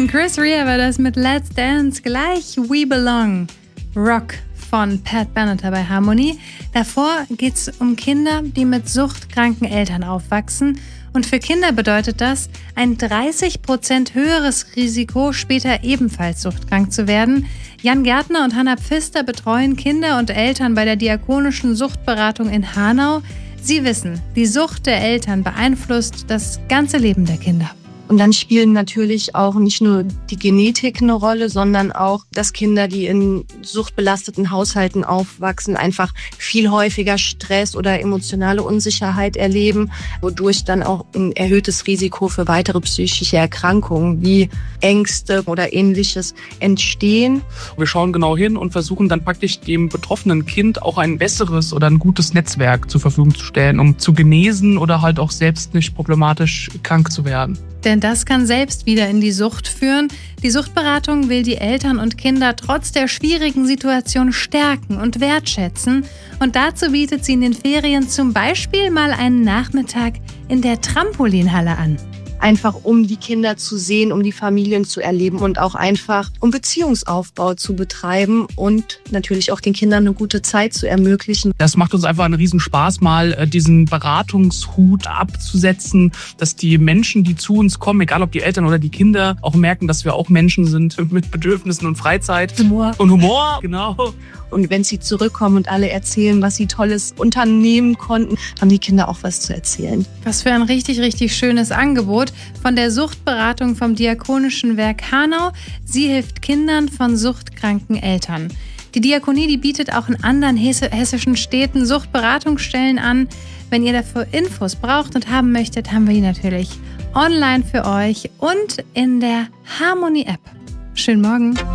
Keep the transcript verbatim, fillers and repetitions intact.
Morgen. Chris Rea war das mit Let's Dance. Gleich We Belong. Rock von Pat Benatar bei Harmony. Davor geht's um Kinder, die mit suchtkranken Eltern aufwachsen. Und für Kinder bedeutet das ein dreißig Prozent höheres Risiko, später ebenfalls suchtkrank zu werden. Jan Gärtner und Hannah Pfister betreuen Kinder und Eltern bei der Diakonischen Suchtberatung in Hanau. Sie wissen, die Sucht der Eltern beeinflusst das ganze Leben der Kinder. Und dann spielen natürlich auch nicht nur die Genetik eine Rolle, sondern auch, dass Kinder, die in suchtbelasteten Haushalten aufwachsen, einfach viel häufiger Stress oder emotionale Unsicherheit erleben, wodurch dann auch ein erhöhtes Risiko für weitere psychische Erkrankungen wie Ängste oder Ähnliches entstehen. Wir schauen genau hin und versuchen dann praktisch dem betroffenen Kind auch ein besseres oder ein gutes Netzwerk zur Verfügung zu stellen, um zu genesen oder halt auch selbst nicht problematisch krank zu werden. Denn das kann selbst wieder in die Sucht führen. Die Suchtberatung will die Eltern und Kinder trotz der schwierigen Situation stärken und wertschätzen. Und dazu bietet sie in den Ferien zum Beispiel mal einen Nachmittag in der Trampolinhalle an. Einfach um die Kinder zu sehen, um die Familien zu erleben und auch einfach um Beziehungsaufbau zu betreiben und natürlich auch den Kindern eine gute Zeit zu ermöglichen. Das macht uns einfach einen Riesenspaß, mal diesen Beratungshut abzusetzen, dass die Menschen, die zu uns kommen, egal ob die Eltern oder die Kinder, auch merken, dass wir auch Menschen sind mit Bedürfnissen und Freizeit. Humor. Und Humor, genau. Und wenn sie zurückkommen und alle erzählen, was sie Tolles unternehmen konnten, haben die Kinder auch was zu erzählen. Was für ein richtig, richtig schönes Angebot von der Suchtberatung vom Diakonischen Werk Hanau. Sie hilft Kindern von suchtkranken Eltern. Die Diakonie, die bietet auch in anderen hessischen Städten Suchtberatungsstellen an. Wenn ihr dafür Infos braucht und haben möchtet, haben wir die natürlich online für euch und in der Harmony-App. Schönen Morgen.